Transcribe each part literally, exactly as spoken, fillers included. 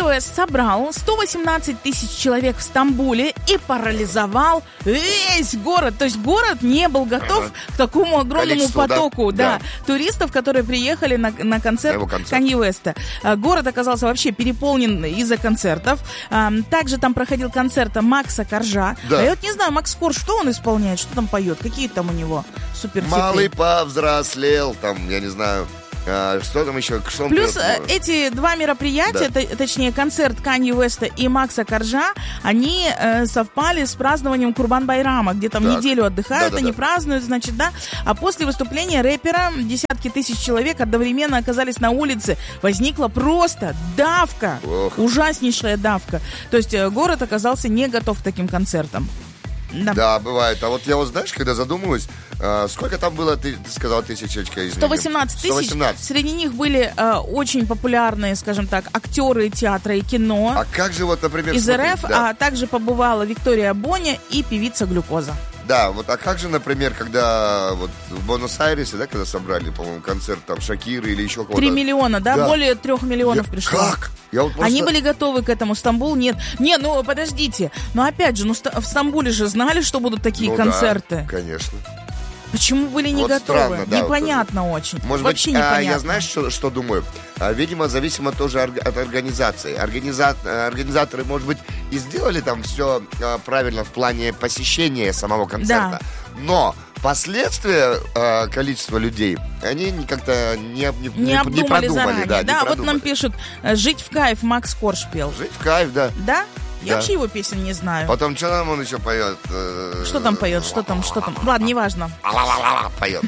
Канье Уэст собрал сто восемнадцать тысяч человек в Стамбуле и парализовал весь город. То есть город не был готов ага. к такому огромному Количество, потоку да? Да, да. туристов, которые приехали на, на концерт, концерт Канье Уэста. Город оказался вообще переполнен из-за концертов. Также там проходил концерт Макса Коржа. Да. А я вот не знаю, Макс Корж, что он исполняет, что там поет, какие там у него суперхиты. Малый повзрослел, там, я не знаю... А, что там еще? Что Плюс пьет? Эти два мероприятия, да. т- точнее концерт Канье Уэста и Макса Коржа, они э, совпали с празднованием Курбан-Байрама, где там так. неделю отдыхают, да, да, они да. празднуют, значит, да. А после выступления рэпера десятки тысяч человек одновременно оказались на улице. Возникла просто давка, Ох. ужаснейшая давка. То есть э, город оказался не готов к таким концертам. Да. да, бывает. А вот я вот, знаешь, когда задумываюсь, э, сколько там было, ты, ты сказала, тысячечка из сто восемнадцать тысяч. Среди них были э, очень популярные, скажем так, актеры театра и кино. А как же вот, например... Из смотри, РФ, да. а также побывала Виктория Боня и певица Глюкоза. Да, вот, а как же, например, когда вот в Буэнос-Айресе, да, когда собрали, по-моему, концерт там Шакиры или еще кого-то. Три миллиона, да? да? Более трех миллионов я... пришло. Как? Я вот просто... Они были готовы к этому, Стамбул нет. Не, ну подождите, но опять же, ну в Стамбуле же знали, что будут такие ну, концерты. Да, конечно. Почему были не вот готовы? Странно, да, непонятно вот, очень. Может Вообще быть, непонятно. А, я знаешь, что, что думаю? А, видимо, зависимо тоже от организации. Организа... Организаторы, может быть, и сделали там все а, правильно в плане посещения самого концерта. Да. Но последствия а, количества людей, они как-то не, не, не, обдумали не продумали. Заранее. Да, да не вот продумали. нам пишут, «Жить в кайф» Макс Корж пел. «Жить в кайф», да. Да? Я да. вообще его песен не знаю. Потом, что нам он еще поет? Что там поет? Что там? Что там? Ладно, неважно. Поет.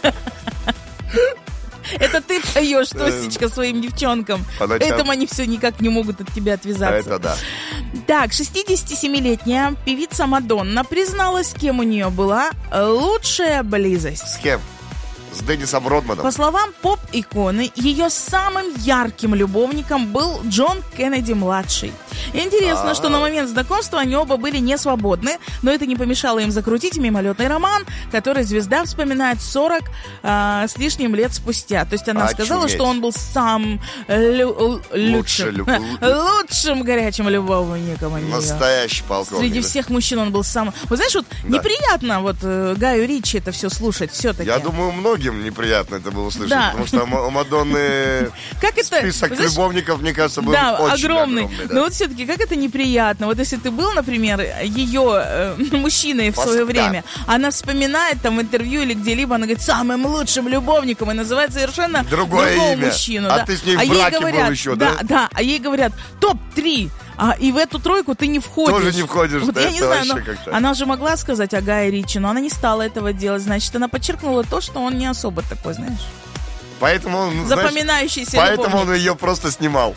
Это ты поешь, Тосечка, своим девчонкам. Поэтому они все никак не могут от тебя отвязаться. Это да. Так, шестидесятисемилетняя певица Мадонна призналась, с кем у нее была лучшая близость. С кем? С Деннисом Родманом. По словам поп-иконы, ее самым ярким любовником был Джон Кеннеди-младший. Интересно, А-а-а. что на момент знакомства они оба были не свободны, но это не помешало им закрутить мимолетный роман, который звезда вспоминает сорок а, с лишним лет спустя. То есть она Очуметь. сказала, что он был самым лю- лучшим, люб... лучшим горячим любовником. Настоящий полковник. Среди всех мужчин он был самым... Вы знаешь, вот да. неприятно вот Гаю Ричи это все слушать все-таки. Я думаю, многим неприятно это было слышать, да. потому что у Мадонны как это, список знаешь, любовников, мне кажется, был да, очень огромный. огромный. Да. Но вот все-таки как это неприятно. Вот если ты был, например, ее э, мужчиной в Пос... свое время, да. она вспоминает там в интервью или где-либо, она говорит, самым лучшим любовником, и называет совершенно другое другого имя. мужчину. А да? ты с ней а в браке говорят, был еще, да? Да, да, а ей говорят, топ три. А, и в эту тройку ты не входишь. Тоже не входишь, вот да? Я не знаю, но она же могла сказать о Гае Ричи, но она не стала этого делать. Значит, она подчеркнула то, что он не особо такой, знаешь. Поэтому он, запоминающийся знаешь, поэтому он ее просто снимал.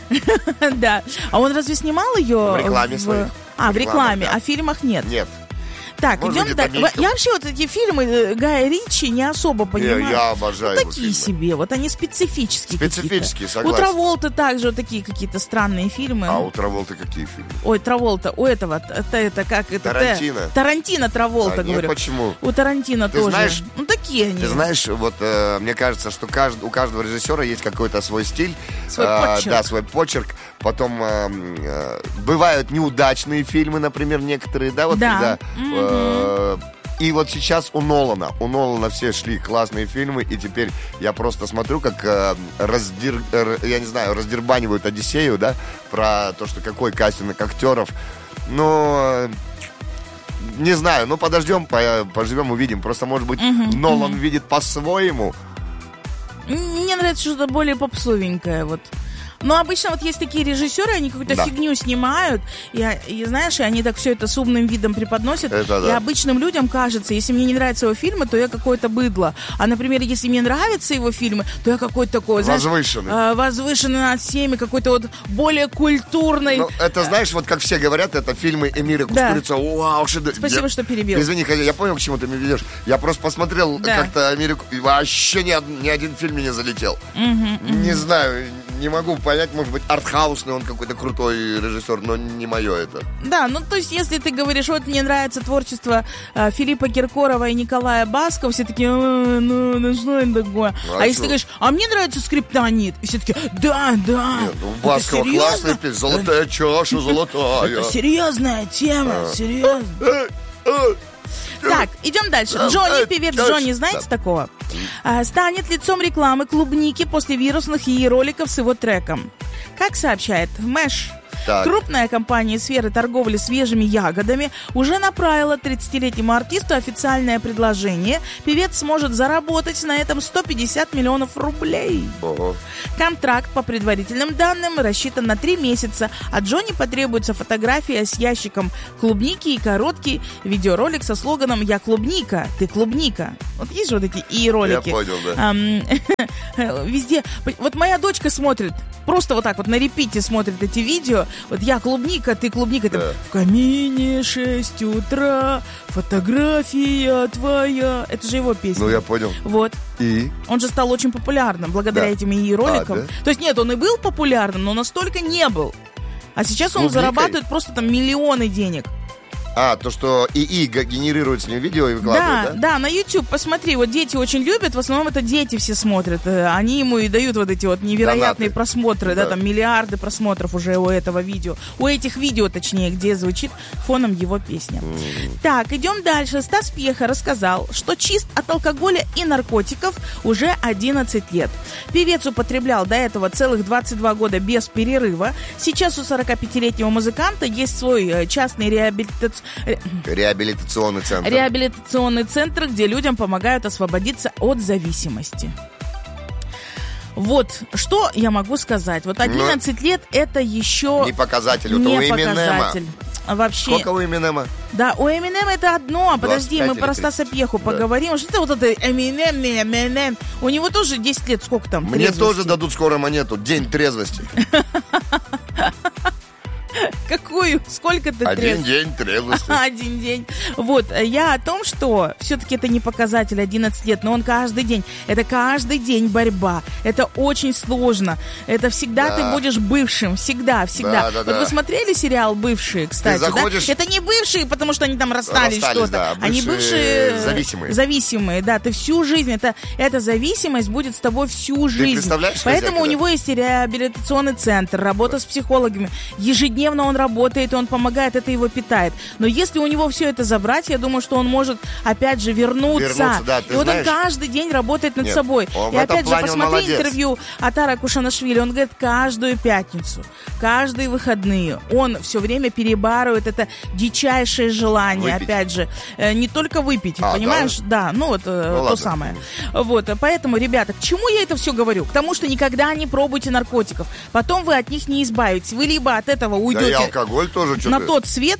Да. А он разве снимал ее? В рекламе своей. А, в рекламе, а в фильмах нет? Нет. Так, Может идем дальше. Я вообще вот эти фильмы Гая Ричи не особо понимаю. Я, я обожаю ну, такие себе, вот они специфические. Специфические, согласен. У Траволты также вот такие какие-то странные фильмы. А у Траволты какие фильмы? Ой, Траволта, у этого, это, это как это? Тарантино. Тарантино Траволта, а говорю. Нет, почему? У Тарантино ты тоже. Знаешь, ну такие они. Ты знаешь, вот э, мне кажется, что кажд... у каждого режиссера есть какой-то свой стиль. Свой э, почерк. Да, свой почерк. Потом э, э, бывают неудачные фильмы, например, некоторые, да, вот да. когда... Mm-hmm. Э, И вот сейчас у Нолана, у Нолана все шли классные фильмы, и теперь я просто смотрю, как э, раздир, э, я не знаю, раздербанивают Одиссею, да, про то, что какой кастинг актеров. Но не знаю, ну подождем, поживем, увидим. Просто, может быть, uh-huh, Нолан uh-huh. видит по-своему. Мне нравится что-то более попсовенькое, вот. Но обычно вот есть такие режиссеры, они какую-то да. фигню снимают, и, и знаешь, и они так все это с умным видом преподносят. Это и да. обычным людям кажется, если мне не нравятся его фильмы, то я какое-то быдло. А, например, если мне нравятся его фильмы, то я какой-то такой, знаешь, возвышенный. Э, возвышенный над всеми, какой-то вот более культурный. Ну, это, знаешь, вот как все говорят, это фильмы Эмира Кустурица. Да. Вау, шедевр. Спасибо, я, что перебил. Извини, я понял, к чему ты меня ведешь. Я просто посмотрел да. как-то Америку, и вообще ни, ни один фильм мне не залетел. Угу, угу. Не знаю, не могу понять, может быть, артхаусный он какой-то крутой режиссер, но не мое это. Да, ну то есть, если ты говоришь, вот мне нравится творчество э, Филиппа Киркорова и Николая Баскова, все такие, ну, ну что это такое? Ну, а, а если ты говоришь, а мне нравится Скриптонит, и все такие, да, да. Нет, ну, Баскова классная песня, золотая чаша, золотая. Это серьезная тема, серьезно. Так, идем дальше. Джонни, певец Джонни, знаете такого? Станет лицом рекламы клубники после вирусных и роликов с его треком. Как сообщает Мэш, так. крупная компания сферы торговли свежими ягодами уже направила тридцатилетнему артисту официальное предложение. Певец сможет заработать на этом сто пятьдесят миллионов рублей. Ого. Контракт, по предварительным данным, рассчитан на три месяца, а Джонни потребуется фотография с ящиком клубники и короткий видеоролик со слоганом «Я клубника, ты клубника». Вот есть же вот эти и-ролики. Я понял, да. Везде. Вот моя дочка смотрит, просто вот так вот на репите смотрит эти видео. Вот я клубника, ты клубника. Да. Там, в камине шесть утра, фотография твоя. Это же его песня. Ну, я понял. Вот. И? Он же стал очень популярным благодаря да. этим и роликам. А, да? То есть нет, он и был популярным, но настолько не был. А сейчас он зарабатывает просто там миллионы денег. А, то, что ИИ генерирует с ним видео и выкладывает, да? Да, да, на YouTube, посмотри, вот дети очень любят, в основном это дети все смотрят, они ему и дают вот эти вот невероятные Донаты. просмотры, да. да, там миллиарды просмотров уже у этого видео, у этих видео, точнее, где звучит фоном его песня. Mm. Так, идем дальше. Стас Пьеха рассказал, что чист от алкоголя и наркотиков уже одиннадцать лет. Певец употреблял до этого целых двадцать два года без перерыва. Сейчас у сорокапятилетнего музыканта есть свой частный реабилитационный Реабилитационный центр. Реабилитационный центр, где людям помогают освободиться от зависимости. Вот, что я могу сказать. Вот одиннадцать Но лет это еще не показатель. Не у показатель. Вообще. Сколько у Эминема? Да, у Эминема это одно. Подожди, мы про Стаса Пьеху да. поговорим. Что это вот это Эминем, Эминем? У него тоже десять лет, сколько там? Мне трезвости? Тоже дадут скоро монету. День трезвости. Какую? Сколько ты Один трезв? день трезвости. Один день. Вот, я о том, что все-таки это не показатель одиннадцать лет, но он каждый день. Это каждый день борьба. Это очень сложно. Это всегда да. ты будешь бывшим. Всегда, всегда. Да, да, вот да. вы смотрели сериал «Бывшие», кстати, заходишь... да? Это не бывшие, потому что они там расстались, расстались что-то. Да. Бывшие... Они бывшие... Зависимые. Зависимые, да. Ты всю жизнь, это, эта зависимость будет с тобой всю жизнь. Ты представляешь? Поэтому у да? него есть реабилитационный центр, работа да. с психологами. Ежедневно он работает, и он помогает, это его питает. Но если у него все это забрать, я думаю, что он может опять же вернуться. вернуться да, и вот знаешь... он каждый день работает над Нет, собой. И опять же, посмотри интервью Атара Кушанашвили. Он говорит, каждую пятницу, каждые выходные он все время перебарывает это дичайшее желание, выпить. Опять же, не только выпить, а, понимаешь? Да, да ну вот ну, то ладно. Самое. Вот, поэтому, ребята, к чему я это все говорю? К тому, что никогда не пробуйте наркотиков. Потом вы от них не избавитесь. Вы либо от этого уйдете. Да и алкоголь тоже что-то. На тот свет,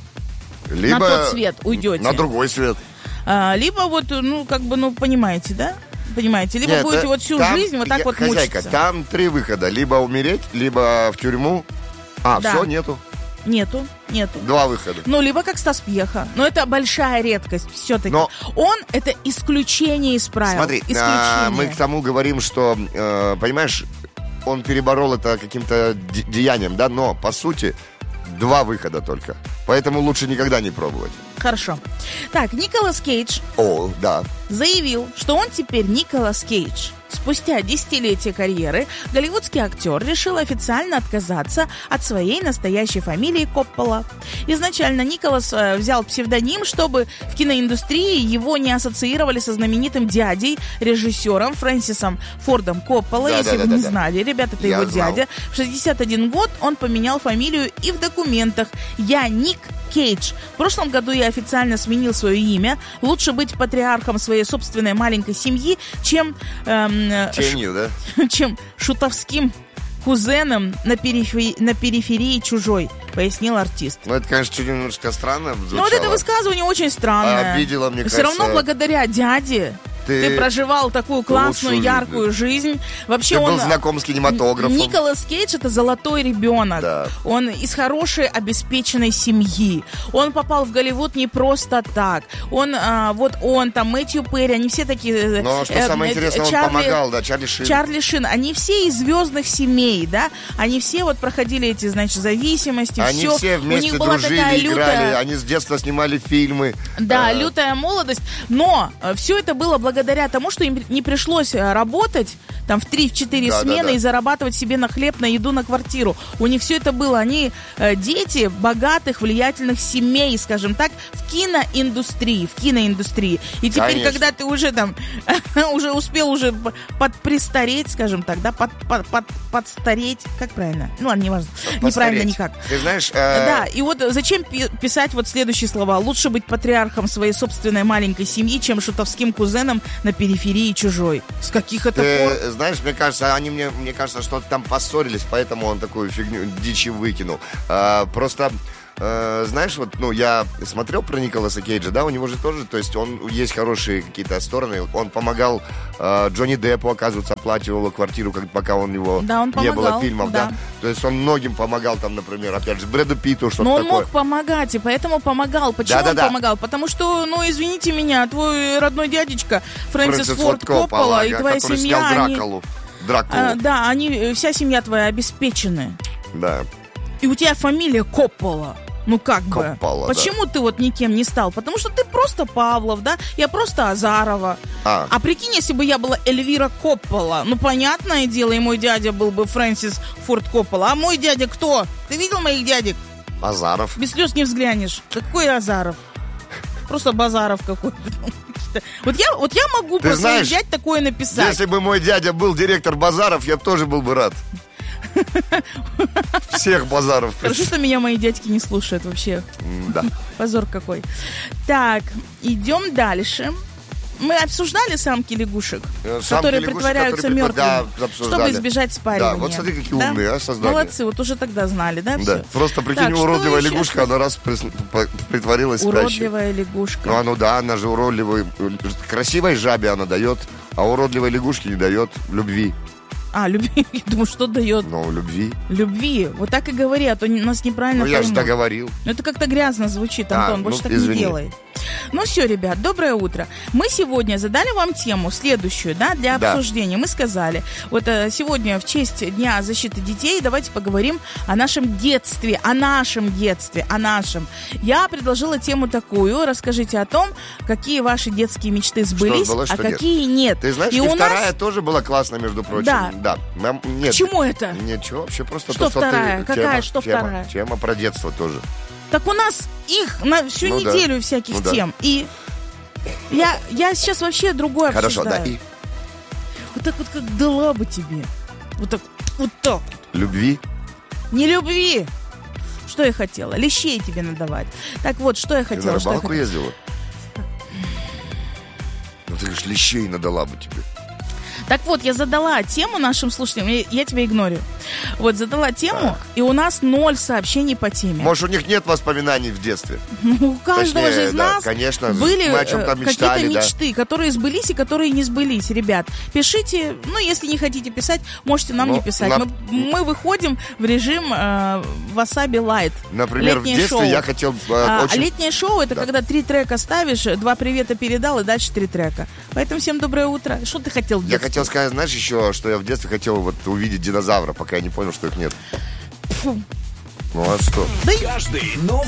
либо на тот свет уйдете. На другой свет. А, либо вот, ну, как бы, ну, понимаете, да? Понимаете, либо Нет, будете вот всю там, жизнь вот так я, вот хозяйка, мучиться. Там три выхода. Либо умереть, либо в тюрьму. А, да. все, нету. Нету, нету. Два выхода. Ну, либо как Стас Пьеха. Но это большая редкость все-таки. Но... Он это исключение из правил. Смотри, а, мы к тому говорим, что, э, понимаешь, он переборол это каким-то де- деянием, да, но, по сути, два выхода только. Поэтому лучше никогда не пробовать. Хорошо. Так, Николас Кейдж О, да. заявил, что он теперь Николас Кейдж. Спустя десятилетия карьеры голливудский актер решил официально отказаться от своей настоящей фамилии Коппола. Изначально Николас э, взял псевдоним, чтобы в киноиндустрии его не ассоциировали со знаменитым дядей, режиссером Фрэнсисом Фордом Коппола. Да, Если да, вы да, не да. знали, ребята, это Я его знал. дядя. В шестьдесят один год он поменял фамилию и в документах. Я Ник Кейдж. В прошлом году я официально сменил свое имя. Лучше быть патриархом своей собственной маленькой семьи, чем... Эм, Тенью, ш... да? чем шутовским кузеном на периферии, на периферии чужой, пояснил артист. Ну, это, конечно, чуть немножко странно звучало. Ну, вот это высказывание очень странное. Обидело, мне Все кажется... равно благодаря дяде Ты ты, ты проживал такую классную, яркую жизнь. жизнь. Вообще ты он... был знаком с кинематографом. Николас Кейдж — это золотой ребенок. Да. Он из хорошей, обеспеченной семьи. Он попал в Голливуд не просто так. Он, а, вот он, там, Мэтью Перри, они все такие... Но что э, самое э, интересное, Чарли, он помогал, да, Чарли Шин. Чарли Шин. Они все из звездных семей, да? Они все вот проходили эти, значит, зависимости. Они все, все вместе у них была дружили, такая играли. лютая... Они с детства снимали фильмы. Да, а... лютая молодость. Но э, все это было благодаря тому, что им не пришлось работать там в три-четыре да, смены да, да. и зарабатывать себе на хлеб, на еду, на квартиру. У них все это было. Они э, дети богатых, влиятельных семей, скажем так, в киноиндустрии. В киноиндустрии. И теперь, Конечно. когда ты уже там уже успел уже подпрестареть, скажем так, да, под, под, под, подстареть. Как правильно? Ну ладно, не важно. Неправильно никак. Ты знаешь... Э... Да, и вот зачем писать вот следующие слова? Лучше быть патриархом своей собственной маленькой семьи, чем шутовским кузеном на периферии чужой. С каких это Ты пор? знаешь, мне кажется, они мне, мне кажется, что там поссорились, поэтому он такую фигню, дичи выкинул. А, просто... Знаешь, вот, ну, я смотрел про Николаса Кейджа, да, у него же тоже, то есть он, есть хорошие какие-то стороны, он помогал э, Джонни Деппу, оказывается, оплачивал его квартиру, как, пока он его да, он не помогал, было фильмов, да. да, то есть он многим помогал, там, например, опять же, Брэду Питту, что-то Но он такое. мог помогать, и поэтому помогал. Почему да, да, он да. помогал? Потому что, ну, извините меня, твой родной дядечка Фрэнсис, Фрэнсис Форд Коппола, Коппола, и твоя который семья, снял они... Дракулу. Дракулу. А, да, они, вся семья твоя обеспечены. Да. И у тебя фамилия Коппола. Ну как бы, Коппола, почему да. ты вот никем не стал? Потому что ты просто Павлов, да? Я просто Азарова. А, а прикинь, если бы я была Эльвира Коппола. Ну, понятное дело, и мой дядя был бы Фрэнсис Форд Коппола. А мой дядя кто? Ты видел моих дядек? Азаров. Без слез не взглянешь. Какой Азаров? Просто Базаров какой-то. Вот я, вот я могу Ты про знаешь, своих дядь такое написать. Если бы мой дядя был директор базаров, я тоже был бы рад. Всех базаров. Хорошо, что меня мои дядьки не слушают вообще. Да. Позор какой. Так, идем дальше. Мы обсуждали самки лягушек, Самки которые лягушек, притворяются которые, мертвыми, да, чтобы избежать спаривания. Да, вот смотри, какие да? умные, а, создания. Молодцы, вот уже тогда знали, да, да. все? Просто прикинь, так, уродливая лягушка, она раз притворилась спящей. Уродливая лягушка. Ну, а ну да, она же уродливая. Красивой жабе она дает, а уродливой лягушке не дает любви. А, любви, я думаю, что дает? Ну, любви. Любви, вот так и говори, а то нас неправильно Ну, я поймут. же договорил. Ну, это как-то грязно звучит, Антон, а, больше ну, так извини. не делай. Ну все, ребят, доброе утро. Мы сегодня задали вам тему следующую, да, для да. обсуждения. Мы сказали, вот сегодня в честь Дня защиты детей давайте поговорим о нашем детстве, о нашем детстве, о нашем. Я предложила тему такую, расскажите о том, какие ваши детские мечты сбылись, что было, что а нет. какие нет. Ты знаешь, и, и у вторая нас... тоже была классная, между прочим. Да. да. Нам, нет. К чему это? Ничего, вообще просто что то, что вторая? ты... Какая, тема, что тема, вторая? Тема про детство тоже. Так у нас их на всю ну, неделю да. всяких ну, тем. Да. И я, я сейчас вообще другое Хорошо, обсуждаю. да, и? Вот так вот, как дала бы тебе. Вот так, вот так. Любви? Не любви. Что я хотела? Лещей тебе надавать. Так вот, что я хотела? Ты на что рыбалку я ездила? Ну ты говоришь, лещей надала бы тебе. Так вот, я задала тему нашим слушателям, я, я тебя игнорю. Вот, задала тему, так. И у нас ноль сообщений по теме. Может, у них нет воспоминаний в детстве? Ну, у каждого Точнее, же из да, нас конечно, были мы о чем-то мечтали, какие-то да. мечты, которые сбылись и которые не сбылись. Ребят, пишите, ну, если не хотите писать, можете нам ну, не писать. На... Мы, мы выходим в режим э, Wasabi Light. Например, летнее в детстве шоу. я хотел... Э, а, очень... а летнее шоу — это да. когда три трека ставишь, два привета передал и дальше три трека. Поэтому всем доброе утро. Что ты хотел в детстве? Я хотел сказать, знаешь, еще, что я в детстве хотел вот увидеть динозавра, пока я не понял, что их нет. Фу. Ну а что? Да Каждый новый